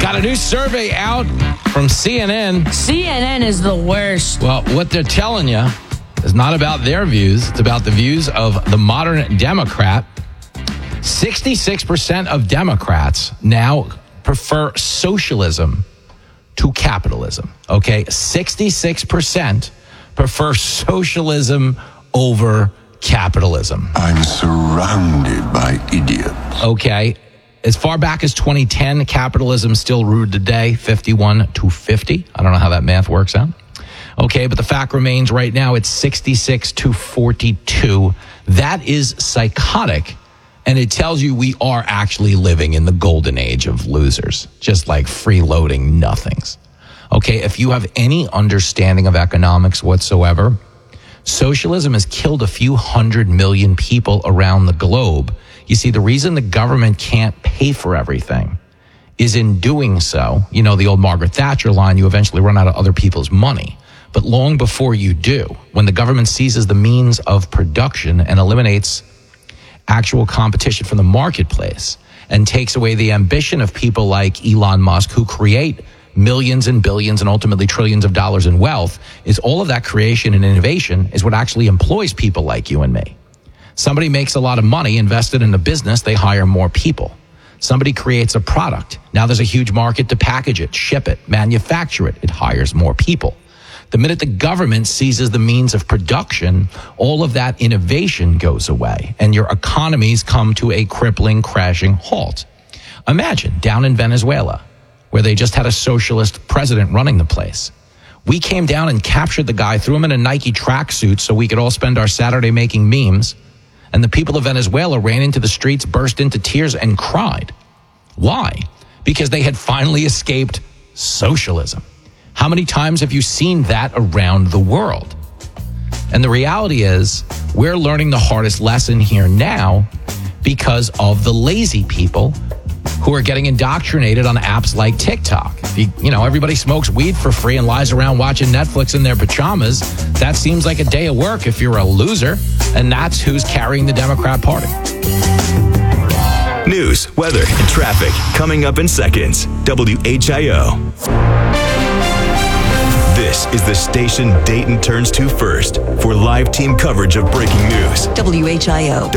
Got a new survey out from CNN. CNN is the worst. Well, what they're telling you is not about their views. It's about the views of the modern Democrat. 66% of Democrats now prefer socialism to capitalism. Okay, 66% prefer socialism over capitalism. I'm surrounded by idiots. Okay, as far back as 2010, capitalism still ruled the day, 51-50. I don't know how that math works out. Okay, but the fact remains right now it's 66-42. That is psychotic. And it tells you we are actually living in the golden age of losers, just like freeloading nothings. Okay, if you have any understanding of economics whatsoever, socialism has killed a few 100 million people around the globe. You see, the reason the government can't pay for everything is in doing so, you know, the old Margaret Thatcher line, you eventually run out of other people's money. But long before you do, when the government seizes the means of production and eliminates actual competition from the marketplace and takes away the ambition of people like Elon Musk, who create millions and billions and ultimately trillions of dollars in wealth, is all of that creation and innovation is what actually employs people like you and me. Somebody makes a lot of money invested in a business, they hire more people. Somebody creates a product. Now there's a huge market to package it, ship it, manufacture it. It hires more people. The minute the government seizes the means of production, all of that innovation goes away and your economies come to a crippling, crashing halt. Imagine down in Venezuela, where they just had a socialist president running the place. We came down and captured the guy, threw him in a Nike tracksuit so we could all spend our Saturday making memes. And the people of Venezuela ran into the streets, burst into tears, and cried. Why? Because they had finally escaped socialism. How many times have you seen that around the world? And the reality is, we're learning the hardest lesson here now because of the lazy people who are getting indoctrinated on apps like TikTok. You know, everybody smokes weed for free and lies around watching Netflix in their pajamas. That seems like a day of work if you're a loser, and that's who's carrying the Democrat Party. News, weather, and traffic coming up in seconds. WHIO. This is the station Dayton turns to first for live team coverage of breaking news. WHIO.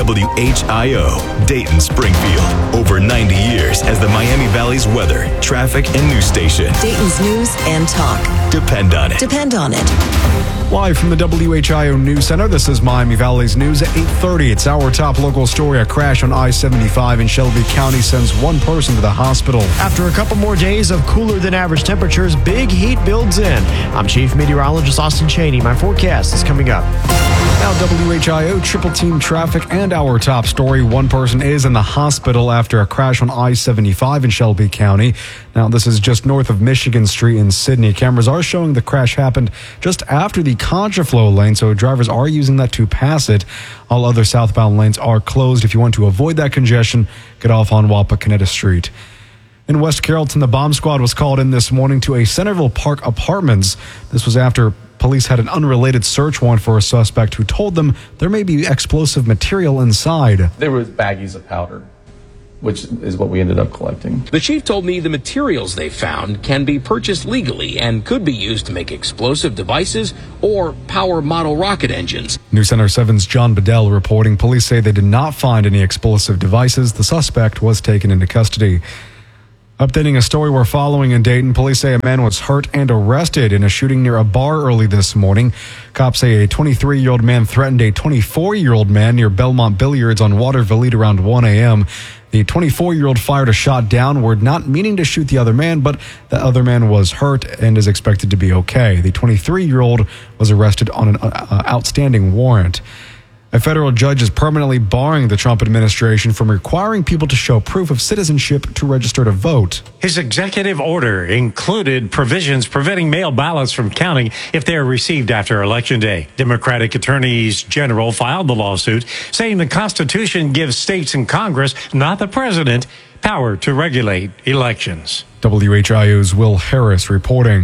WHIO, Dayton, Springfield. Over 90 years as the Miami Valley's weather, traffic, and news station. Dayton's news and talk. Depend on it. Depend on it. Live from the WHIO News Center, this is Miami Valley's news at 8:30. It's our top local story. A crash on I-75 in Shelby County sends one person to the hospital. After a couple more days of cooler than average temperatures, big heat builds in. I'm Chief Meteorologist Austin Cheney. My forecast is coming up. Now WHIO triple team traffic and our top story. One person is in the hospital after a crash on I-75 in Shelby County. Now this is just north of Michigan Street in Sydney. Cameras are showing the crash happened just after the contraflow lane, so drivers are using that to pass it. All other southbound lanes are closed. If you want to avoid that congestion, get off on Wapakoneta Street. In West Carrollton, the bomb squad was called in this morning to a Centerville Park Apartments. This was after police had an unrelated search warrant for a suspect who told them there may be explosive material inside. There was baggies of powder, which is what we ended up collecting. The chief told me the materials they found can be purchased legally and could be used to make explosive devices or power model rocket engines. News Center 7's John Bedell reporting police say they did not find any explosive devices. The suspect was taken into custody. Updating a story we're following in Dayton, police say a man was hurt and arrested in a shooting near a bar early this morning. Cops say a 23-year-old man threatened a 24-year-old man near Belmont Billiards on Waterville around 1 a.m. The 24-year-old fired a shot downward, not meaning to shoot the other man, but the other man was hurt and is expected to be okay. The 23-year-old was arrested on an outstanding warrant. A federal judge is permanently barring the Trump administration from requiring people to show proof of citizenship to register to vote. His executive order included provisions preventing mail ballots from counting if they are received after Election Day. Democratic attorneys general filed the lawsuit, saying the Constitution gives states and Congress, not the president, power to regulate elections. WHIO's Will Harris reporting.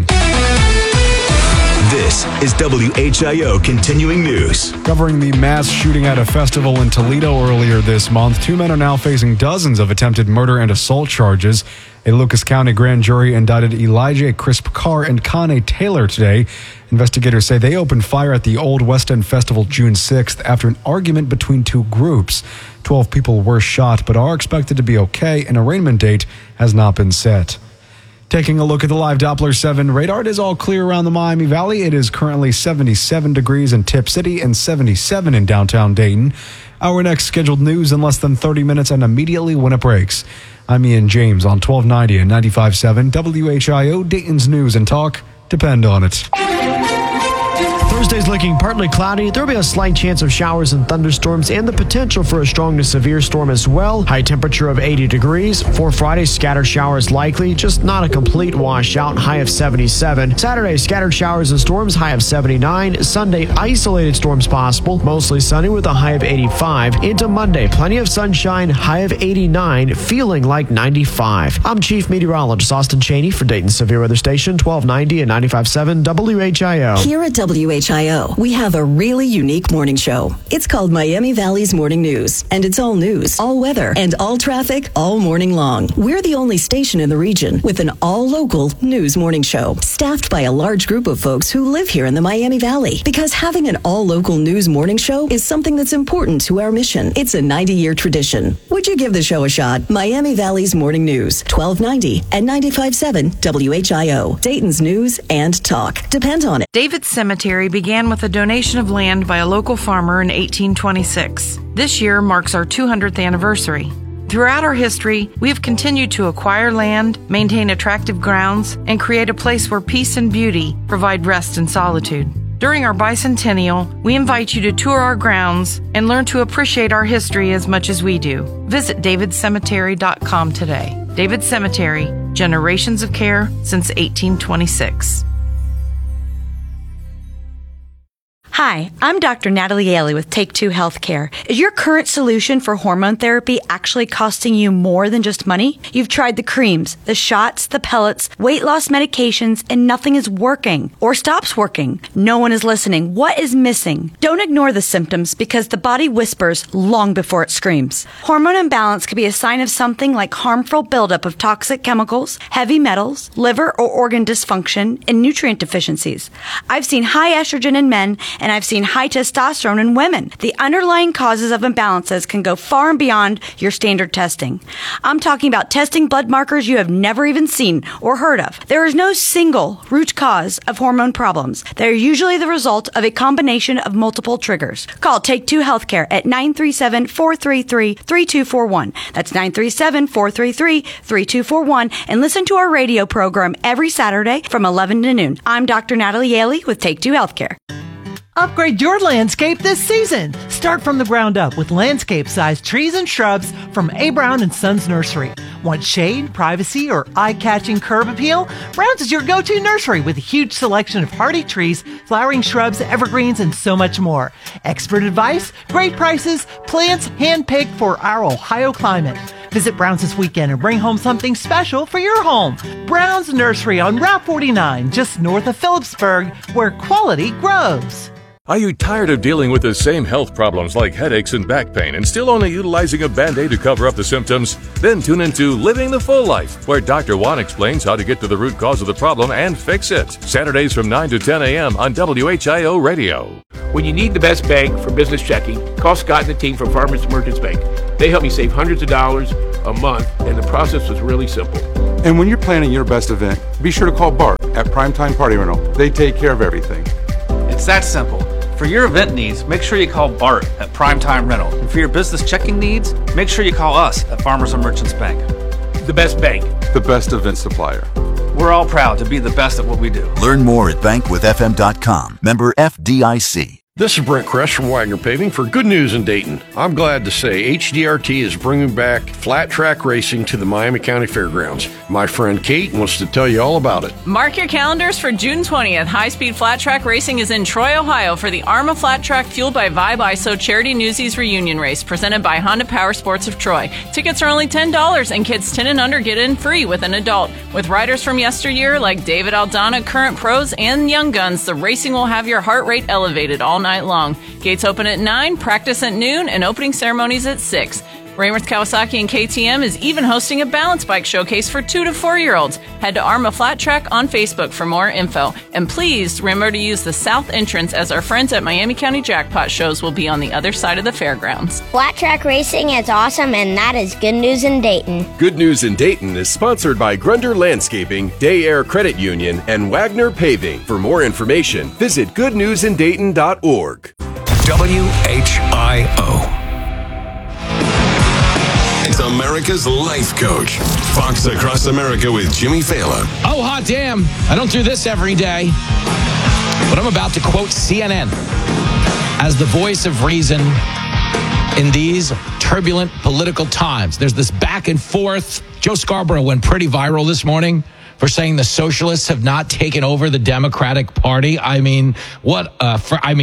This is WHIO Continuing News. Covering the mass shooting at a festival in Toledo earlier this month, 2 men are now facing dozens of attempted murder and assault charges. A Lucas County grand jury indicted Elijah Crisp Carr and Connie Taylor today. Investigators say they opened fire at the Old West End Festival June 6th after an argument between two groups. 12 people were shot but are expected to be okay. An arraignment date has not been set. Taking a look at the live Doppler 7 radar, it is all clear around the Miami Valley. It is currently 77 degrees in Tip City and 77 in downtown Dayton. Our next scheduled news in less than 30 minutes and immediately when it breaks. I'm Ian James on 1290 and 95.7 WHIO, Dayton's News and Talk. Depend on it. Thursday's looking partly cloudy. There will be a slight chance of showers and thunderstorms and the potential for a strong to severe storm as well. High temperature of 80 degrees. For Friday, scattered showers likely, just not a complete washout. High of 77. Saturday, scattered showers and storms. High of 79. Sunday, isolated storms possible. Mostly sunny with a high of 85. Into Monday, plenty of sunshine. High of 89. Feeling like 95. I'm Chief Meteorologist Austin Cheney for Dayton Severe Weather Station 1290 and 95.7 WHIO. Here at WHIO, we have a really unique morning show. It's called Miami Valley's Morning News, and it's all news, all weather, and all traffic all morning long. We're the only station in the region with an all-local news morning show, staffed by a large group of folks who live here in the Miami Valley. Because having an all-local news morning show is something that's important to our mission. It's a 90-year tradition. Would you give the show a shot? Miami Valley's Morning News, 1290 and 95.7 WHIO, Dayton's News and Talk. Depend on it. David's Cemetery began with a donation of land by a local farmer in 1826. This year marks our 200th anniversary. Throughout our history, we have continued to acquire land, maintain attractive grounds, and create a place where peace and beauty provide rest and solitude. During our bicentennial, we invite you to tour our grounds and learn to appreciate our history as much as we do. Visit davidcemetery.com today. David Cemetery, generations of care since 1826. Hi, I'm Dr. Natalie Yaley with Take Two Healthcare. Is your current solution for hormone therapy actually costing you more than just money? You've tried the creams, the shots, the pellets, weight loss medications, and nothing is working or stops working. No one is listening. What is missing? Don't ignore the symptoms because the body whispers long before it screams. Hormone imbalance could be a sign of something like harmful buildup of toxic chemicals, heavy metals, liver or organ dysfunction, and nutrient deficiencies. I've seen high estrogen in men and I've seen high testosterone in women. The underlying causes of imbalances can go far and beyond your standard testing. I'm talking about testing blood markers you have never even seen or heard of. There is no single root cause of hormone problems. They're usually the result of a combination of multiple triggers. Call Take Two Healthcare at 937-433-3241. That's 937-433-3241 and listen to our radio program every Saturday from 11 to noon. I'm Dr. Natalie Yaley with Take Two Healthcare. Upgrade your landscape this season. Start from the ground up with landscape-sized trees and shrubs from A. Brown & Sons Nursery. Want shade, privacy, or eye-catching curb appeal? Brown's is your go-to nursery with a huge selection of hardy trees, flowering shrubs, evergreens, and so much more. Expert advice, great prices, plants hand-picked for our Ohio climate. Visit Brown's this weekend and bring home something special for your home. Brown's Nursery on Route 49, just north of Phillipsburg, where quality grows. Are you tired of dealing with the same health problems like headaches and back pain and still only utilizing a Band-Aid to cover up the symptoms? Then tune into Living the Full Life, where Dr. Juan explains how to get to the root cause of the problem and fix it. Saturdays from 9 to 10 a.m. on WHIO Radio. When you need the best bank for business checking, call Scott and the team from Farmers Merchants Bank. They help me save hundreds of dollars a month, and the process was really simple. And when you're planning your best event, be sure to call Bart at Primetime Party Rental. They take care of everything. It's that simple. For your event needs, make sure you call Bart at Primetime Rental. And for your business checking needs, make sure you call us at Farmers and Merchants Bank. The best bank. The best event supplier. We're all proud to be the best at what we do. Learn more at bankwithfm.com. Member FDIC. This is Brent Kress from Wagner Paving for good news in Dayton. I'm glad to say HDRT is bringing back flat track racing to the Miami County Fairgrounds. My friend Kate wants to tell you all about it. Mark your calendars for June 20th. High-speed flat track racing is in Troy, Ohio for the ARMA Flat Track Fueled by Vibe ISO Charity Newsies Reunion Race presented by Honda Power Sports of Troy. Tickets are only $10 and kids 10 and under get in free with an adult. With riders from yesteryear like David Aldana, current pros, and young guns, the racing will have your heart rate elevated all night long. Gates open at 9, practice at noon, and opening ceremonies at 6. Rainworth Kawasaki and KTM is even hosting a balance bike showcase for 2 to 4-year-olds. Head to Arma Flat Track on Facebook for more info. And please remember to use the south entrance, as our friends at Miami County Jackpot Shows will be on the other side of the fairgrounds. Flat Track Racing is awesome, and that is Good News in Dayton. Good News in Dayton is sponsored by Grunder Landscaping, Day Air Credit Union, and Wagner Paving. For more information, visit goodnewsindayton.org. WHIO. It's America's Life Coach. Fox Across America with Jimmy Fallon. Oh, hot damn. I don't do this every day. But I'm about to quote CNN as the voice of reason in these turbulent political times. There's this back and forth. Joe Scarborough went pretty viral this morning for saying the socialists have not taken over the Democratic Party. I mean, what an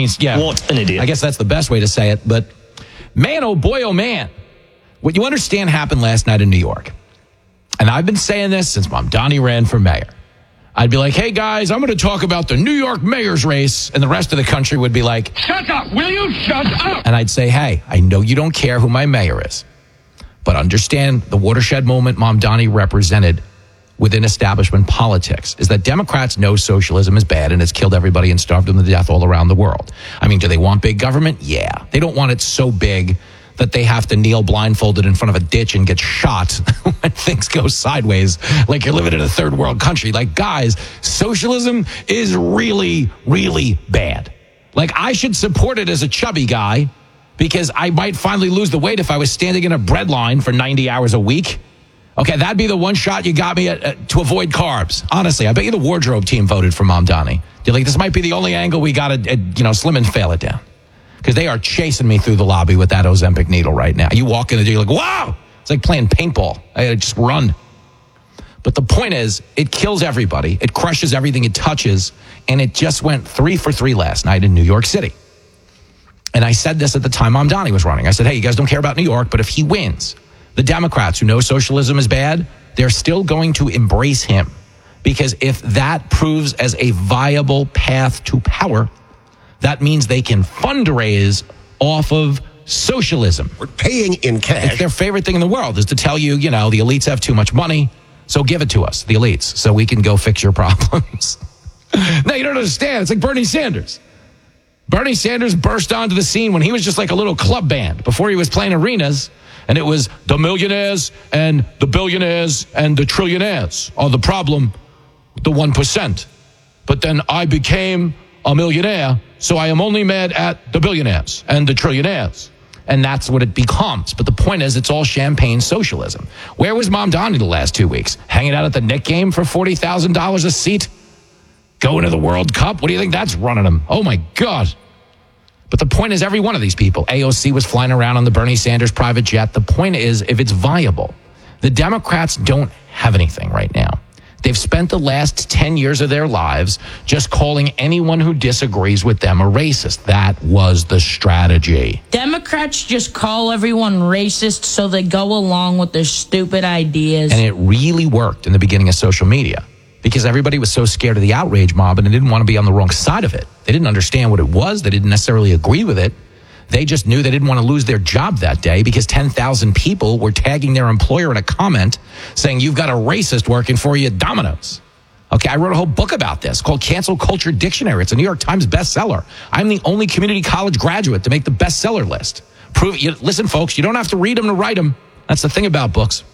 idiot. I guess that's the best way to say it. But man, oh boy, oh man. What you understand happened last night in New York. And I've been saying this since Mamdani ran for mayor. I'd be like, hey guys, I'm going to talk about the New York mayor's race. And the rest of the country would be like, shut up, will you shut up? And I'd say, hey, I know you don't care who my mayor is, but understand the watershed moment Mamdani represented within establishment politics is that Democrats know socialism is bad and it's killed everybody and starved them to death all around the world. I mean, do they want big government? Yeah. They don't want it so big that they have to kneel blindfolded in front of a ditch and get shot when things go sideways, like you're living in a third world country. Like, guys, socialism is really, really bad. Like, I should support it as a chubby guy because I might finally lose the weight if I was standing in a bread line for 90 hours a week. Okay, that'd be the one shot you got me at, to avoid carbs. Honestly, I bet you the wardrobe team voted for Mamdani. You're like, this might be the only angle we got to, slim and fail it down. Because they are chasing me through the lobby with that Ozempic needle right now. You walk in and you're like, wow! It's like playing paintball. I just run. But the point is, it kills everybody. It crushes everything it touches. And it just went 3 for 3 last night in New York City. And I said this at the time Mamdani was running. I said, hey, you guys don't care about New York, but if he wins, the Democrats who know socialism is bad, they're still going to embrace him. Because if that proves as a viable path to power, that means they can fundraise off of socialism. We're paying in cash. It's their favorite thing in the world is to tell you, the elites have too much money, so give it to us, the elites, so we can go fix your problems. No, you don't understand. It's like Bernie Sanders. Bernie Sanders burst onto the scene when he was just like a little club band before he was playing arenas, and it was the millionaires and the billionaires and the trillionaires are the problem, the 1%. But then I became a millionaire, so I am only mad at the billionaires and the trillionaires. And that's what it becomes. But the point is, it's all champagne socialism. Where was Mamdani the last 2 weeks? Hanging out at the Knicks game for $40,000 a seat? Going to the World Cup? What do you think that's running him? Oh, my God. But the point is, every one of these people, AOC was flying around on the Bernie Sanders private jet. The point is, if it's viable, the Democrats don't have anything right now. They've spent the last 10 years of their lives just calling anyone who disagrees with them a racist. That was the strategy. Democrats just call everyone racist so they go along with their stupid ideas. And it really worked in the beginning of social media because everybody was so scared of the outrage mob and they didn't want to be on the wrong side of it. They didn't understand what it was. They didn't necessarily agree with it. They just knew they didn't want to lose their job that day because 10,000 people were tagging their employer in a comment saying, you've got a racist working for you at Domino's. Okay, I wrote a whole book about this called Cancel Culture Dictionary. It's a New York Times bestseller. I'm the only community college graduate to make the bestseller list. Listen, folks, you don't have to read them to write them. That's the thing about books.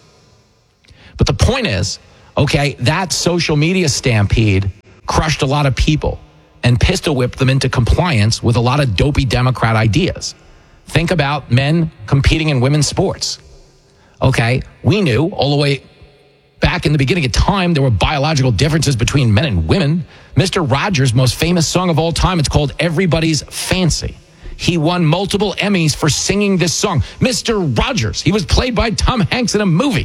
But the point is, okay, that social media stampede crushed a lot of people and pistol whipped them into compliance with a lot of dopey Democrat ideas. Think about men competing in women's sports. Okay, we knew all the way back in the beginning of time there were biological differences between men and women. Mr. Rogers' most famous song of all time, it's called Everybody's Fancy. He won multiple Emmys for singing this song. Mr. Rogers, he was played by Tom Hanks in a movie.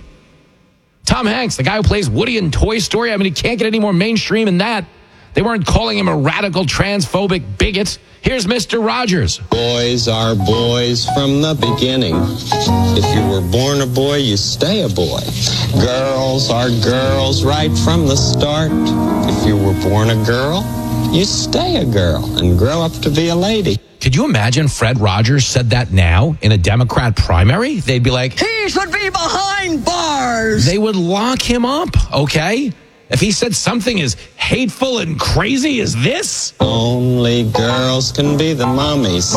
Tom Hanks, the guy who plays Woody in Toy Story, I mean, he can't get any more mainstream than that. They weren't calling him a radical transphobic bigot. Here's Mr. Rogers. Boys are boys from the beginning. If you were born a boy, you stay a boy. Girls are girls right from the start. If you were born a girl, you stay a girl and grow up to be a lady. Could you imagine Fred Rogers said that now in a Democrat primary? They'd be like, he should be behind bars. They would lock him up, okay? If he said something as hateful and crazy as this. Only girls can be the mommies.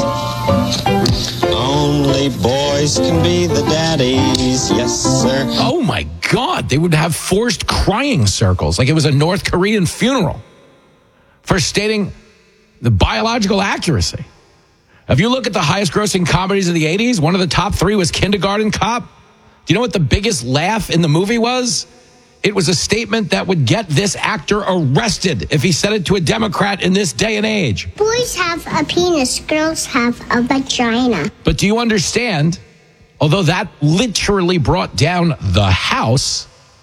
Only boys can be the daddies. Yes, sir. Oh, my God. They would have forced crying circles like it was a North Korean funeral for stating the biological accuracy. If you look at the highest grossing comedies of the 80s, one of the top 3 was Kindergarten Cop. Do you know what the biggest laugh in the movie was? It was a statement that would get this actor arrested if he said it to a Democrat in this day and age. Boys have a penis, girls have a vagina. But do you understand, although that literally brought down the House,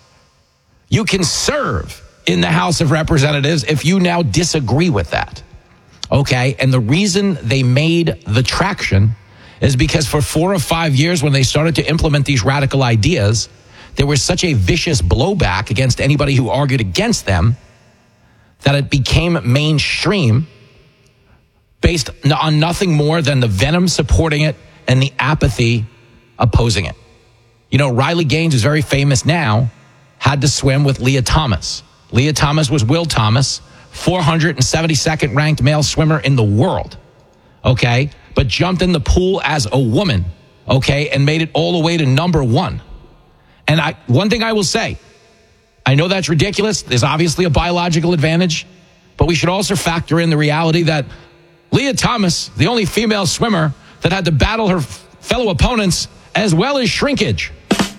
you can serve in the House of Representatives if you now disagree with that. Okay, and the reason they made the traction is because for 4 or 5 years when they started to implement these radical ideas, there was such a vicious blowback against anybody who argued against them that it became mainstream based on nothing more than the venom supporting it and the apathy opposing it. You know, Riley Gaines, who's very famous now, had to swim with Leah Thomas. Leah Thomas was Will Thomas, 472nd ranked male swimmer in the world, okay, but jumped in the pool as a woman, okay, and made it all the way to number 1. And one thing I will say, I know that's ridiculous. There's obviously a biological advantage, but we should also factor in the reality that Leah Thomas, the only female swimmer that had to battle her fellow opponents as well as shrinkage.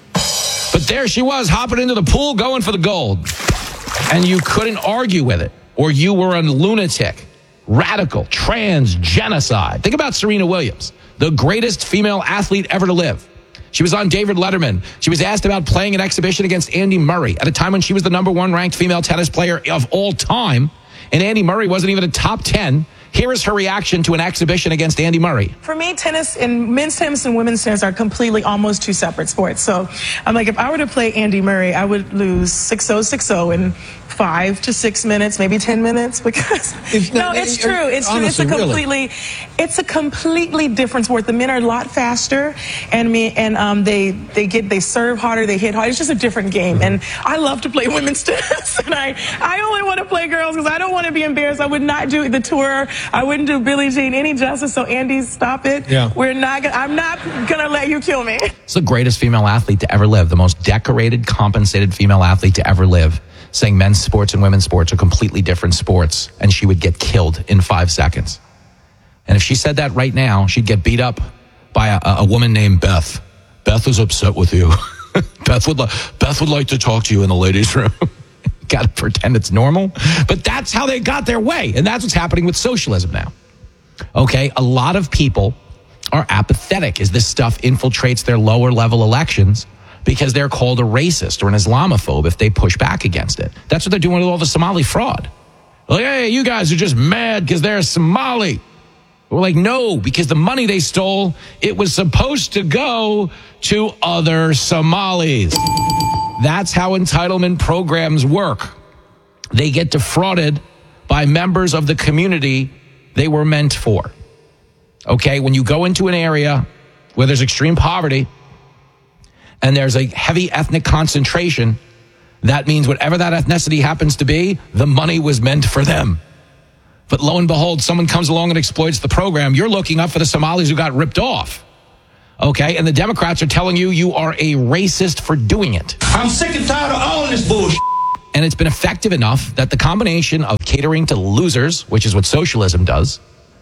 But there she was, hopping into the pool, going for the gold. And you couldn't argue with it. Or you were a lunatic, radical, trans, genocide. Think about Serena Williams, the greatest female athlete ever to live. She was on David Letterman. She was asked about playing an exhibition against Andy Murray at a time when she was the number 1 ranked female tennis player of all time. And Andy Murray wasn't even a top 10. Here is her reaction to an exhibition against Andy Murray. For me, tennis and men's tennis and women's tennis are completely almost 2 separate sports. So I'm like, if I were to play Andy Murray, I would lose 6-0, 6-0 in 5 to 6 minutes, maybe 10 minutes, because it's true. It's true. It's a completely different sport. The men are a lot faster, and they serve harder, they hit harder. It's just a different game. And I love to play women's tennis, and I only want to play girls because I don't want to be embarrassed. I would not do the tour. I wouldn't do Billie Jean any justice. So Andy, stop it. Yeah. I'm not gonna let you kill me. It's the greatest female athlete to ever live, the most decorated, compensated female athlete to ever live, saying men's sports and women's sports are completely different sports, and she would get killed in 5 seconds. And if she said that right now, she'd get beat up by a woman named Beth. Beth is upset with you. Beth would like to talk to you in the ladies' room. Got to pretend it's normal. But that's how they got their way, and that's what's happening with socialism now. Okay, a lot of people are apathetic as this stuff infiltrates their lower level elections because they're called a racist or an Islamophobe if they push back against it. That's what they're doing with all the Somali fraud. Like, hey, you guys are just mad because they're Somali. We're like, no, because the money they stole, it was supposed to go to other Somalis. That's how entitlement programs work. They get defrauded by members of the community they were meant for. Okay, when you go into an area where there's extreme poverty and there's a heavy ethnic concentration, that means whatever that ethnicity happens to be, the money was meant for them. But lo and behold, someone comes along and exploits the program. You're looking up for the Somalis who got ripped off. Okay, and the Democrats are telling you you are a racist for doing it. I'm sick and tired of all this bullshit. And it's been effective enough that the combination of catering to losers, which is what socialism does,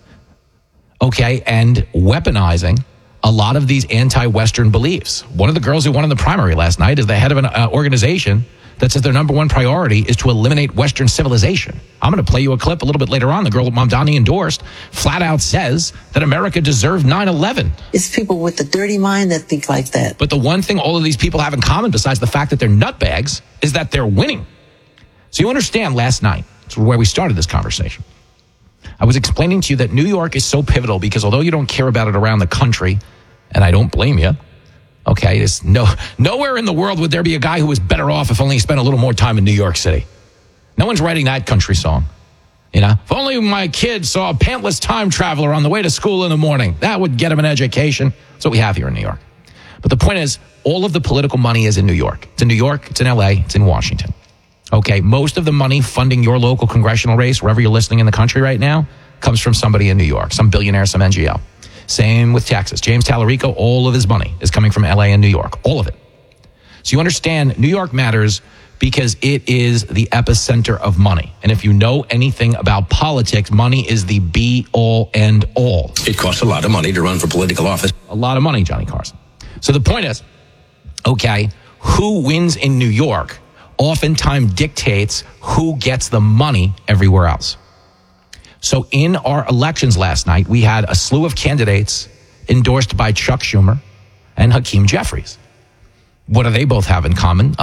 okay, and weaponizing a lot of these anti-Western beliefs. One of the girls who won in the primary last night is the head of an organization that says their number 1 priority is to eliminate Western civilization. I'm going to play you a clip a little bit later on. The girl Mamdani endorsed flat out says that America deserved 9/11. It's people with a dirty mind that think like that. But the one thing all of these people have in common, besides the fact that they're nutbags, is that they're winning. So you understand, last night, it's where we started this conversation. I was explaining to you that New York is so pivotal because although you don't care about it around the country, and I don't blame you, okay, there's nowhere in the world would there be a guy who was better off if only he spent a little more time in New York City. No one's writing that country song. You know, if only my kid saw a pantless time traveler on the way to school in the morning, that would get him an education. That's what we have here in New York. But the point is, all of the political money is in New York. It's in New York, it's in LA, it's in Washington. Okay, most of the money funding your local congressional race, wherever you're listening in the country right now, comes from somebody in New York, some billionaire, some NGO. Same with Texas. James Tallarico, all of his money is coming from LA and New York, all of it. So you understand, New York matters because it is the epicenter of money. And if you know anything about politics, money is the be-all, end-all. It costs a lot of money to run for political office. A lot of money, Johnny Carson. So the point is, okay, who wins in New York oftentimes dictates who gets the money everywhere else. So in our elections last night, we had a slew of candidates endorsed by Chuck Schumer and Hakeem Jeffries. What do they both have in common?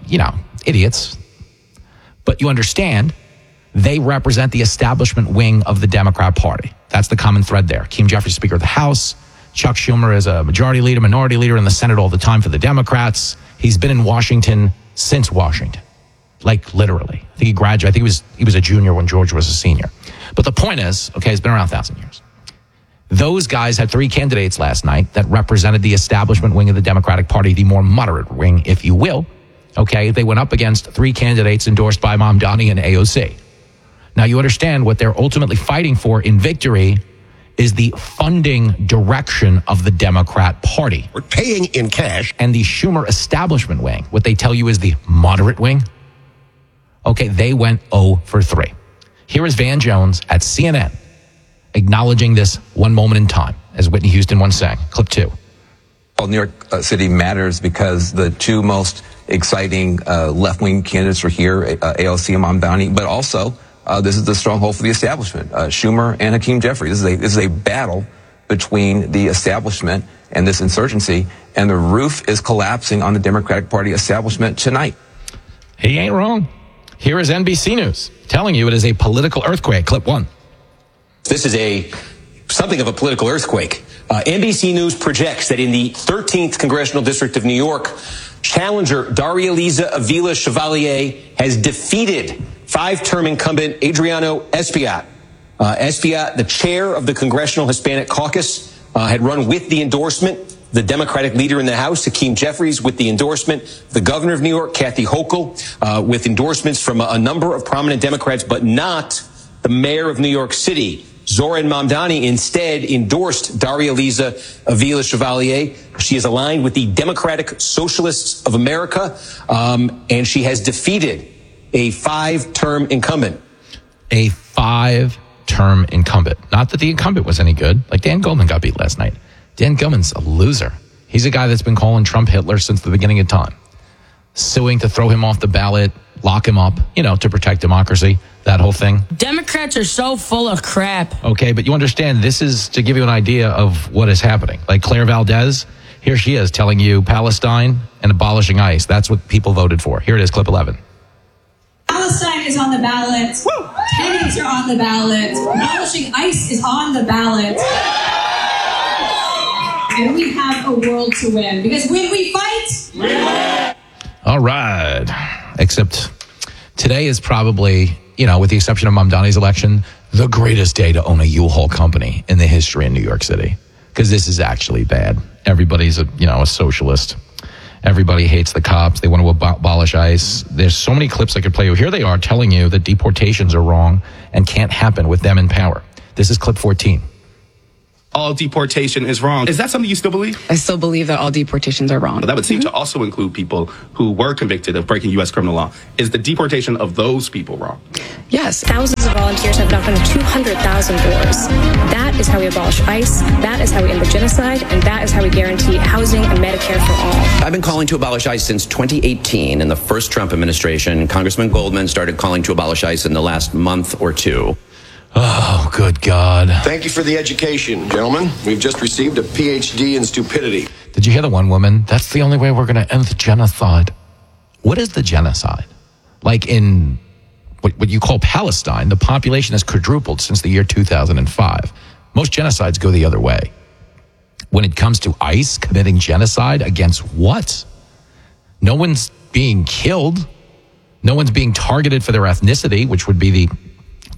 Idiots. But you understand, they represent the establishment wing of the Democrat Party. That's the common thread there. Hakeem Jeffries, Speaker of the House. Chuck Schumer is a majority leader, minority leader in the Senate all the time for the Democrats. He's been in Washington since Washington, like literally. I think he graduated. I think he was a junior when George was a senior. But the point is, okay, it's been around 1,000 years. Those guys had 3 candidates last night that represented the establishment wing of the Democratic Party, the more moderate wing, if you will. Okay, they went up against 3 candidates endorsed by Mamdani and AOC. Now, you understand what they're ultimately fighting for in victory is the funding direction of the Democrat Party. We're paying in cash. And the Schumer establishment wing, what they tell you is the moderate wing. Okay, they went 0 for 3. Here is Van Jones at CNN acknowledging this one moment in time, as Whitney Houston once sang. Clip 2. Well, New York City matters because the 2 most exciting left-wing candidates are here, AOC and Mamdani, but also this is the stronghold for the establishment, Schumer and Hakeem Jeffries. This is a battle between the establishment and this insurgency, and the roof is collapsing on the Democratic Party establishment tonight. He ain't wrong. Here is NBC News telling you it is a political earthquake. Clip 1. This is something of a political earthquake. NBC News projects that in the 13th Congressional District of New York, challenger Daria-Liza Avila Chevalier has defeated 5-term incumbent Adriano Espaillat. Espaillat, the chair of the Congressional Hispanic Caucus, had run with the endorsement. The Democratic leader in the House, Hakeem Jeffries, with the endorsement. The governor of New York, Kathy Hochul, with endorsements from a number of prominent Democrats, but not the mayor of New York City. Zoran Mamdani instead endorsed Daria-Liza Avila Chevalier. She is aligned with the Democratic Socialists of America, and she has defeated a 5-term incumbent. A 5-term incumbent. Not that the incumbent was any good. Like Dan Goldman got beat last night. Dan Goldman's a loser. He's a guy that's been calling Trump Hitler since the beginning of time. Suing to throw him off the ballot, lock him up, to protect democracy, that whole thing. Democrats are so full of crap. Okay, but you understand, this is to give you an idea of what is happening. Like Claire Valdez, here she is telling you Palestine and abolishing ICE. That's what people voted for. Here it is, clip 11. Palestine is on the ballot. Tenants are on the ballot. Abolishing ICE is on the ballot. And we have a world to win. Because when we fight, we win. All right. Except today is probably, with the exception of Mamdani's election, the greatest day to own a U-Haul company in the history of New York City. Because this is actually bad. Everybody's a socialist. Everybody hates the cops. They want to abolish ICE. There's so many clips I could play you. Here they are telling you that deportations are wrong and can't happen with them in power. This is clip 14. All deportation is wrong. Is that something you still believe? I still believe that all deportations are wrong. But that would seem to also include people who were convicted of breaking U.S. criminal law. Is the deportation of those people wrong? Yes. Thousands of volunteers have knocked on 200,000 doors. That is how we abolish ICE. That is how we end the genocide. And that is how we guarantee housing and Medicare for all. I've been calling to abolish ICE since 2018 in the first Trump administration. Congressman Goldman started calling to abolish ICE in the last month or 2. Oh, good God. Thank you for the education, gentlemen. We've just received a PhD in stupidity. Did you hear the one woman? That's the only way we're going to end the genocide. What is the genocide? Like in what you call Palestine, the population has quadrupled since the year 2005. Most genocides go the other way. When it comes to ICE committing genocide against what? No one's being killed. No one's being targeted for their ethnicity, which would be the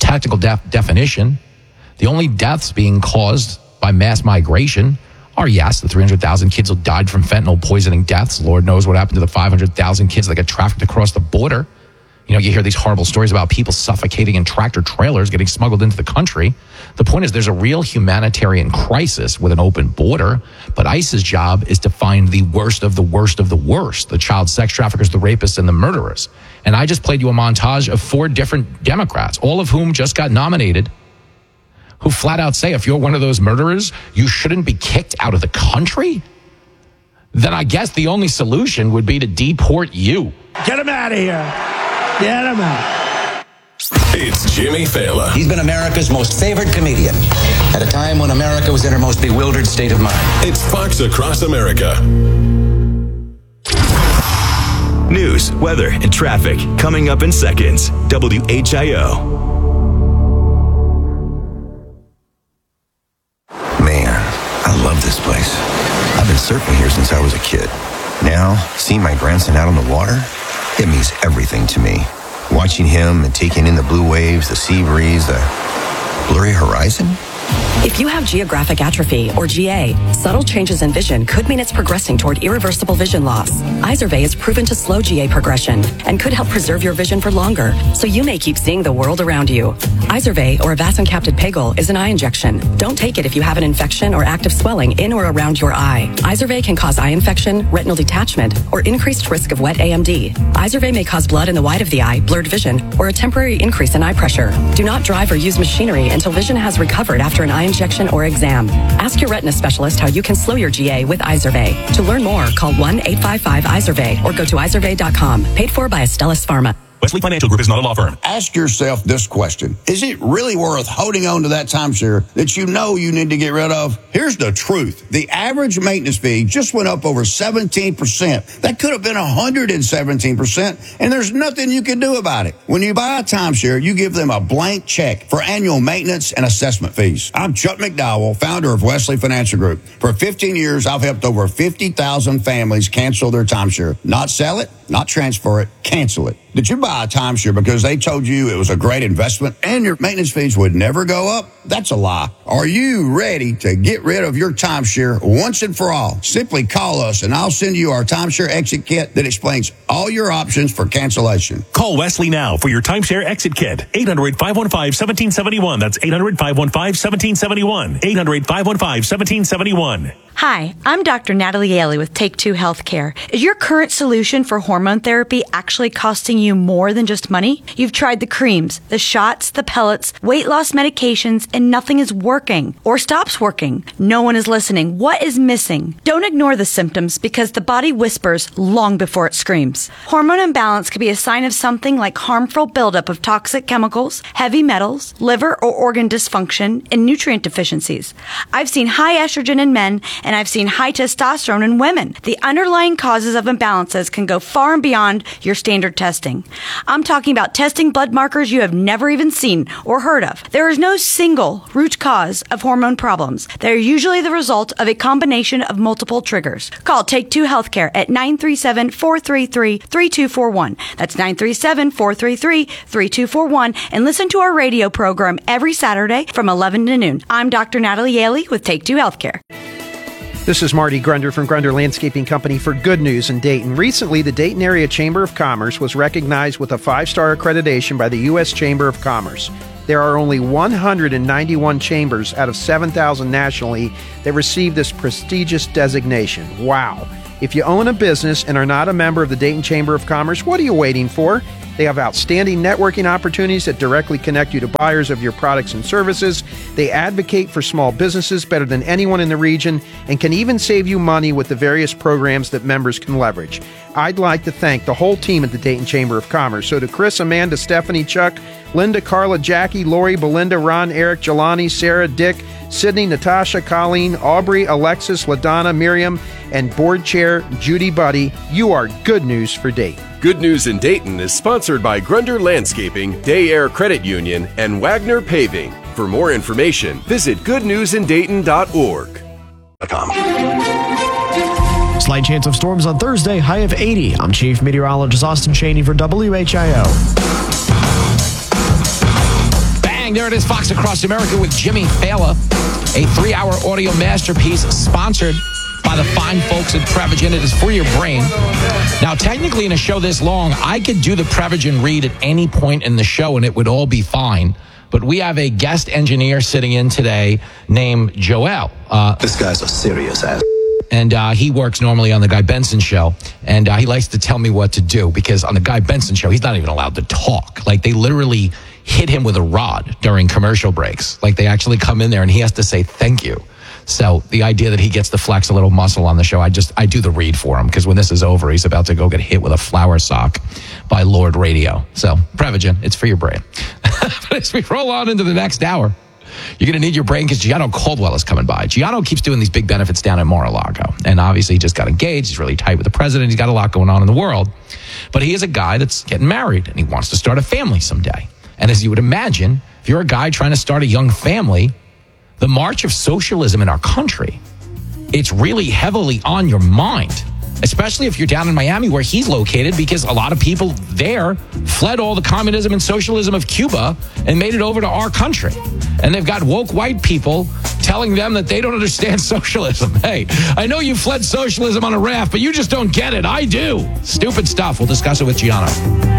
technical definition, the only deaths being caused by mass migration are, yes, the 300,000 kids who died from fentanyl poisoning deaths. Lord knows what happened to the 500,000 kids that got trafficked across the border. You know, you hear these horrible stories about people suffocating in tractor trailers getting smuggled into the country. The point is there's a real humanitarian crisis with an open border, but ICE's job is to find the worst of the worst of the worst, the child sex traffickers, the rapists, and the murderers. And I just played you a montage of 4 different Democrats, all of whom just got nominated, who flat out say if you're one of those murderers, you shouldn't be kicked out of the country. Then I guess the only solution would be to deport you. Get him out of here. Get him out. It's Jimmy Fallon. He's been America's most favored comedian at a time when America was in her most bewildered state of mind. It's Fox Across America. News, weather, and traffic coming up in seconds. WHIO. Man, I love this place. I've been surfing here since I was a kid. Now, seeing my grandson out on the water, it means everything to me. Watching him and taking in the blue waves, the sea breeze, the blurry horizon. If you have geographic atrophy, or GA, subtle changes in vision could mean it's progressing toward irreversible vision loss. Izervay is proven to slow GA progression and could help preserve your vision for longer, so you may keep seeing the world around you. Izervay, or avacincaptad pegol, is an eye injection. Don't take it if you have an infection or active swelling in or around your eye. Izervay can cause eye infection, retinal detachment, or increased risk of wet AMD. Izervay may cause blood in the white of the eye, blurred vision, or a temporary increase in eye pressure. Do not drive or use machinery until vision has recovered after an eye injection or exam. Ask your retina specialist how you can slow your GA with Izervay. To learn more, call 1-855-IZERVAY or go to izervay.com. Paid for by Astellas Pharma. Wesley Financial Group is not a law firm. Ask yourself this question. Is it really worth holding on to that timeshare that you know you need to get rid of? Here's the truth. The average maintenance fee just went up over 17%. That could have been 117%, and there's nothing you can do about it. When you buy a timeshare, you give them a blank check for annual maintenance and assessment fees. I'm Chuck McDowell, founder of Wesley Financial Group. For 15 years, I've helped over 50,000 families cancel their timeshare. Not sell it, not transfer it, cancel it. Did you buy a timeshare because they told you it was a great investment and your maintenance fees would never go up? That's a lie. Are you ready to get rid of your timeshare once and for all? Simply call us and I'll send you our timeshare exit kit that explains all your options for cancellation. Call Wesley now for your timeshare exit kit. 800-515-1771. That's 800-515-1771. 800-515-1771. Hi, I'm Dr. Natalie Ailey with Take Two Healthcare. Is your current solution for hormone therapy actually costing you more than just money? You've tried the creams, the shots, the pellets, weight loss medications, and nothing is working or stops working. No one is listening. What is missing? Don't ignore the symptoms because the body whispers long before it screams. Hormone imbalance could be a sign of something like harmful buildup of toxic chemicals, heavy metals, liver or organ dysfunction, and nutrient deficiencies. I've seen high estrogen in men and I've seen high testosterone in women. The underlying causes of imbalances can go far and beyond your standard testing. I'm talking about testing blood markers you have never even seen or heard of. There is no single root cause of hormone problems. They're usually the result of a combination of multiple triggers. Call Take Two Healthcare at 937-433-3241. That's 937-433-3241 and listen to our radio program every Saturday from 11 to noon. I'm Dr. Natalie Ailey with Take Two Healthcare. This is Marty Grunder from Grunder Landscaping Company for Good News in Dayton. Recently, the Dayton Area Chamber of Commerce was recognized with a 5-star accreditation by the U.S. Chamber of Commerce. There are only 191 chambers out of 7,000 nationally that receive this prestigious designation. Wow. If you own a business and are not a member of the Dayton Chamber of Commerce, what are you waiting for? They have outstanding networking opportunities that directly connect you to buyers of your products and services. They advocate for small businesses better than anyone in the region and can even save you money with the various programs that members can leverage. I'd like to thank the whole team at the Dayton Chamber of Commerce. So to Chris, Amanda, Stephanie, Chuck, Linda, Carla, Jackie, Lori, Belinda, Ron, Eric, Jelani, Sarah, Dick, Sydney, Natasha, Colleen, Aubrey, Alexis, LaDonna, Miriam, and board chair Judy Buddy, you are good news for Dayton. Good News in Dayton is sponsored by Grunder Landscaping, Day Air Credit Union, and Wagner Paving. For more information, visit goodnewsindayton.org. Slight chance of storms on Thursday, high of 80. I'm Chief Meteorologist Austin Cheney for WHIO. There it is, Fox Across America with Jimmy Fallon. A 3-hour audio masterpiece sponsored by the fine folks at Prevagen. It is for your brain. Now, technically, in a show this long, I could do the Prevagen read at any point in the show, and it would all be fine. But we have a guest engineer sitting in today named Joel. This guy's a serious ass. And he works normally on the Guy Benson show. And he likes to tell me what to do, because on the Guy Benson show, he's not even allowed to talk. Like, they literally hit him with a rod during commercial breaks. Like, they actually come in there and he has to say thank you. So the idea that he gets to flex a little muscle on the show, I do the read for him, because when this is over, he's about to go get hit with a flour sock by Lord Radio. So Prevagen, it's for your brain. But as we roll on into the next hour, you're going to need your brain, because Gianno Caldwell is coming by. Gianno keeps doing these big benefits down at Mar-a-Lago. And obviously he just got engaged. He's really tight with the president. He's got a lot going on in the world. But he is a guy that's getting married, and he wants to start a family someday. And as you would imagine, if you're a guy trying to start a young family, the march of socialism in our country, it's really heavily on your mind, especially if you're down in Miami where he's located, because a lot of people there fled all the communism and socialism of Cuba and made it over to our country. And they've got woke white people telling them that they don't understand socialism. Hey, I know you fled socialism on a raft, but you just don't get it. I do. Stupid stuff. We'll discuss it with Gianno.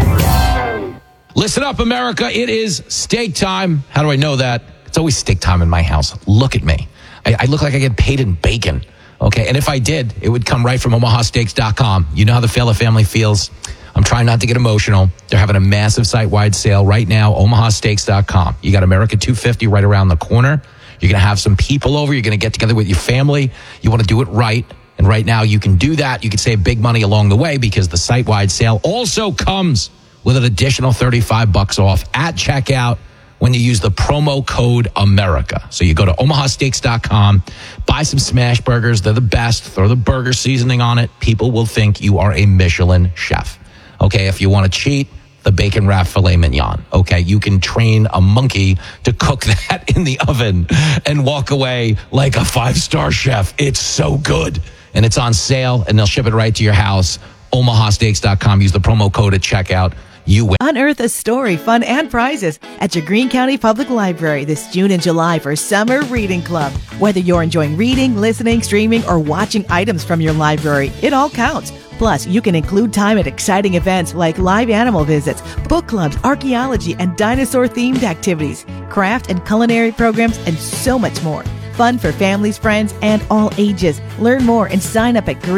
Listen up, America. It is steak time. How do I know that? It's always steak time in my house. Look at me. I look like I get paid in bacon. Okay, and if I did, it would come right from omahasteaks.com. You know how the Fella family feels. I'm trying not to get emotional. They're having a massive site-wide sale right now, omahasteaks.com. You got America 250 right around the corner. You're going to have some people over. You're going to get together with your family. You want to do it right. And right now you can do that. You can save big money along the way, because the site-wide sale also comes with an additional $35 off at checkout when you use the promo code America. So you go to omahasteaks.com, buy some smash burgers. They're the best. Throw the burger seasoning on it. People will think you are a Michelin chef. Okay, if you want to cheat, the bacon wrap filet mignon. Okay, you can train a monkey to cook that in the oven and walk away like a 5-star chef. It's so good. And it's on sale, and they'll ship it right to your house. omahasteaks.com. Use the promo code at checkout. You win. Unearth a story, fun, and prizes at your Greene County Public Library this June and July for Summer Reading Club. Whether you're enjoying reading, listening, streaming, or watching items from your library, it all counts. Plus, you can include time at exciting events like live animal visits, book clubs, archaeology, and dinosaur-themed activities, craft and culinary programs, and so much more. Fun for families, friends, and all ages. Learn more and sign up at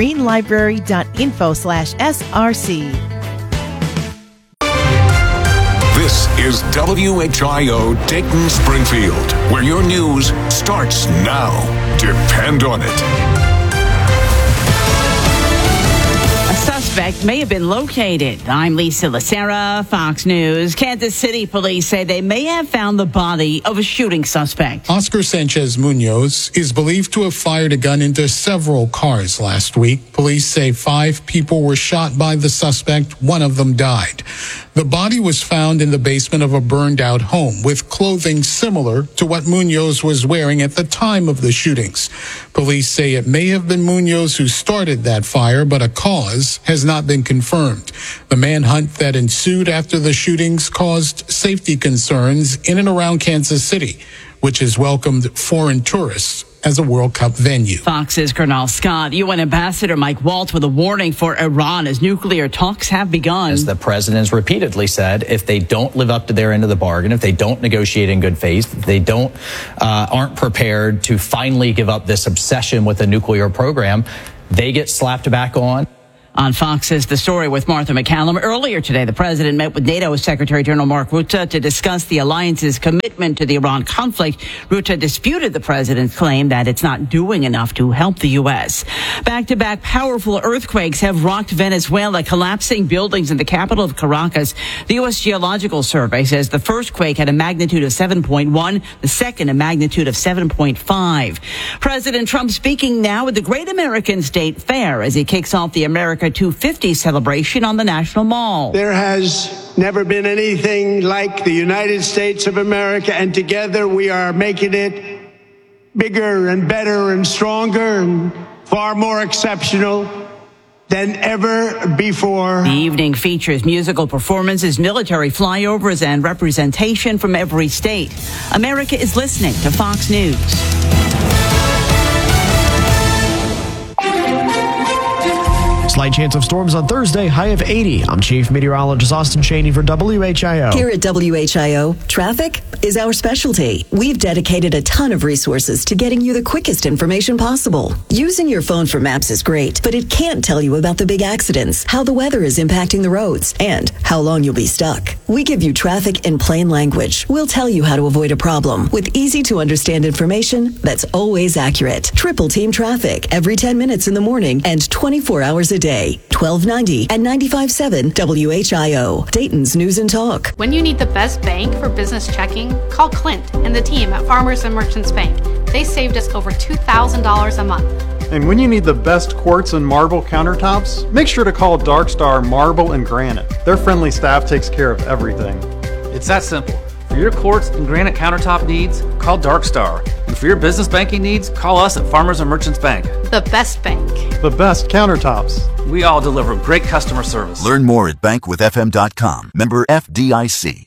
greenlibrary.info/SRC. This is WHIO Dayton Springfield, where your news starts now. Depend on it. A suspect may have been located. I'm Lisa Lacera, Fox News. Kansas City police say they may have found the body of a shooting suspect. Oscar Sanchez Munoz is believed to have fired a gun into several cars last week. Police say 5 people were shot by the suspect. 1 of them died. The body was found in the basement of a burned-out home with clothing similar to what Munoz was wearing at the time of the shootings. Police say it may have been Munoz who started that fire, but a cause has not been confirmed. The manhunt that ensued after the shootings caused safety concerns in and around Kansas City, which has welcomed foreign tourists as a World Cup venue. Fox's Colonel Scott. UN Ambassador Mike Waltz with a warning for Iran as nuclear talks have begun. As the president has repeatedly said, if they don't live up to their end of the bargain, if they don't negotiate in good faith, if they aren't prepared to finally give up this obsession with a nuclear program, they get slapped back on. On Fox's The Story with Martha McCallum. Earlier today, the president met with NATO Secretary General Mark Rutte to discuss the alliance's commitment to the Iran conflict. Rutte disputed the president's claim that it's not doing enough to help the U.S. Back-to-back powerful earthquakes have rocked Venezuela, collapsing buildings in the capital of Caracas. The U.S. Geological Survey says the first quake had a magnitude of 7.1, the second a magnitude of 7.5. President Trump speaking now at the Great American State Fair as he kicks off the America 250 celebration on the National Mall. There has never been anything like the United States of America, and together we are making it bigger and better and stronger and far more exceptional. than ever before. The evening features musical performances, military flyovers, and representation from every state. America is listening to Fox News. Slight chance of storms on Thursday, high of 80. I'm Chief Meteorologist Austin Cheney for WHIO. Here at WHIO, traffic is our specialty. We've dedicated a ton of resources to getting you the quickest information possible. Using your phone for maps is great, but it can't tell you about the big accidents, how the weather is impacting the roads, and how long you'll be stuck. We give you traffic in plain language. We'll tell you how to avoid a problem with easy to understand information that's always accurate. Triple Team Traffic every 10 minutes in the morning and 24 hours a day. 1290 and 95.7 WHIO, Dayton's News and Talk. When you need the best bank for business checking, call Clint and the team at Farmers and Merchants Bank. They saved us over $2,000 a month. And when you need the best quartz and marble countertops, make sure to call Dark Star Marble and Granite. Their friendly staff takes care of everything. It's that simple. For your quartz and granite countertop needs, call Dark Star. And for your business banking needs, call us at Farmers and Merchants Bank. The best bank. The best countertops. We all deliver great customer service. Learn more at bankwithfm.com. Member FDIC.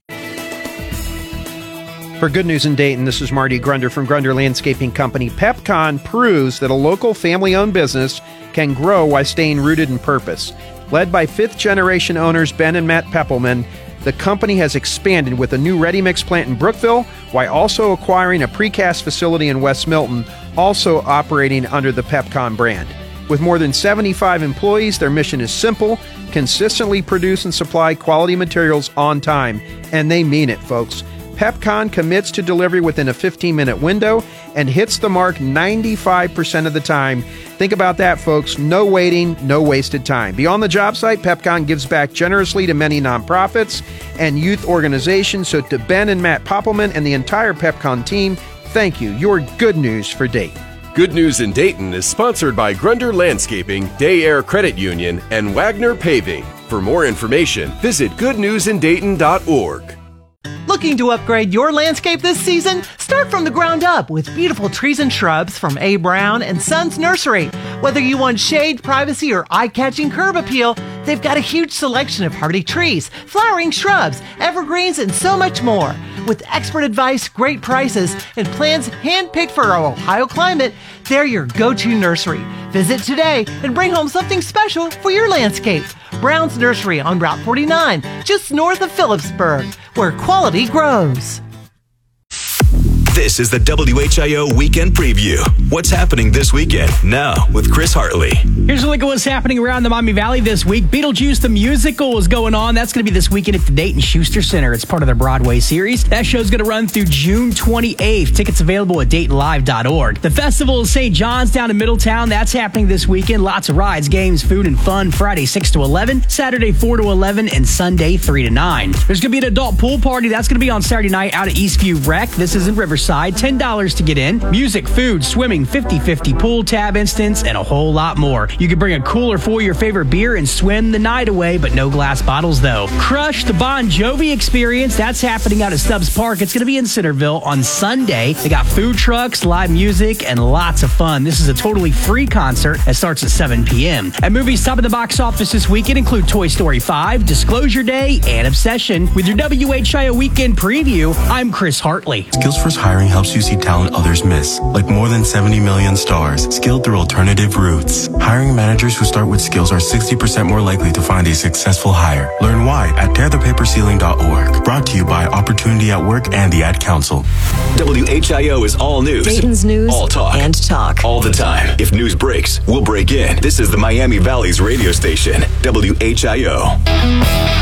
For Good News in Dayton, this is Marty Grunder from Grunder Landscaping Company. PepCon proves that a local family-owned business can grow while staying rooted in purpose. Led by fifth-generation owners Ben and Matt Peppelman, the company has expanded with a new ready-mix plant in Brookville while also acquiring a precast facility in West Milton, also operating under the PepCon brand. With more than 75 employees, their mission is simple: consistently produce and supply quality materials on time. And they mean it, folks. PepCon commits to delivery within a 15-minute window and hits the mark 95% of the time. Think about that, folks. No waiting, no wasted time. Beyond the job site, PepCon gives back generously to many nonprofits and youth organizations. So to Ben and Matt Poppelman and the entire PepCon team, thank you. You're good news for Dayton. Good News in Dayton is sponsored by Grunder Landscaping, Day Air Credit Union, and Wagner Paving. For more information, visit goodnewsindayton.org. Looking to upgrade your landscape this season? Start from the ground up with beautiful trees and shrubs from A. Brown and Sons Nursery. Whether you want shade, privacy, or eye-catching curb appeal, they've got a huge selection of hardy trees, flowering shrubs, evergreens, and so much more. With expert advice, great prices, and plans handpicked for our Ohio climate, they're your go-to nursery. Visit today and bring home something special for your landscape. Brown's Nursery on Route 49, just north of Phillipsburg, where quality grows. This is the WHIO Weekend Preview. What's happening this weekend? Now with Chris Hartley. Here's a look at what's happening around the Miami Valley this week. Beetlejuice the Musical is going on. That's going to be this weekend at the Dayton Schuster Center. It's part of their Broadway series. That show's going to run through June 28th. Tickets available at DaytonLive.org. The Festival of St. John's down in Middletown. That's happening this weekend. Lots of rides, games, food, and fun. Friday 6 to 11, Saturday 4 to 11, and Sunday 3 to 9. There's going to be an adult pool party. That's going to be on Saturday night out at Eastview Rec. This is in Riverside. $10 to get in. Music, food, swimming, 50-50 pool, tab instance, and a whole lot more. You can bring a cooler full of your favorite beer and swim the night away, but no glass bottles though. Crush the Bon Jovi experience. That's happening out at Stubbs Park. It's going to be in Centerville on Sunday. They got food trucks, live music, and lots of fun. This is a totally free concert that starts at 7 p.m. And movies top of the box office this weekend include Toy Story 5, Disclosure Day, and Obsession. With your WHIO Weekend Preview, I'm Chris Hartley. Skills First Hiring helps you see talent others miss, like more than 70 million stars, skilled through alternative routes. Hiring managers who start with skills are 60% more likely to find a successful hire. Learn why at tearthepaperceiling.org. Brought to you by Opportunity at Work and the Ad Council. WHIO is all news. Dayton's news all talk. And talk. All the time. If news breaks, we'll break in. This is the Miami Valley's radio station, WHIO.